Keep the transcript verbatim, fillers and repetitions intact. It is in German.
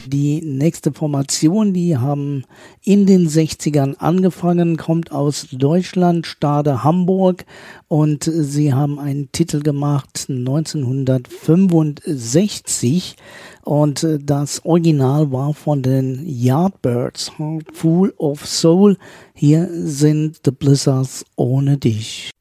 Die nächste Formation, die haben in den sechzigern angefangen, kommt aus Deutschland, Stade Hamburg, und sie haben einen Titel gemacht neunzehnhundertfünfundsechzig, und das Original war von den Yardbirds, Full of Soul. Hier sind The Blizzards ohne dich.